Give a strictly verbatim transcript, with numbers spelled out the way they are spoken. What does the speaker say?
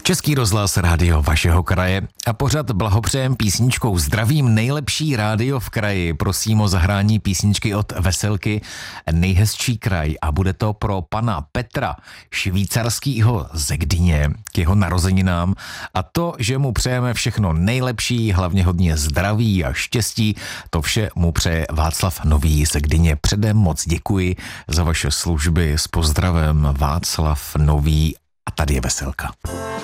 Český rozhlas, rádio vašeho kraje a pořad blahopřejem písničkou Zdravím nejlepší rádio v kraji. Prosím o zahrání písničky od Veselky Nejhezčí kraj a bude to pro pana Petra Švýcarskýho ze Gdyně k jeho narozeninám a to, že mu přejeme všechno nejlepší, hlavně hodně zdraví a štěstí, to vše mu přeje Václav Nový ze Gdyně. Předem moc děkuji za vaše služby, s pozdravem Václav Nový a tady je Veselka.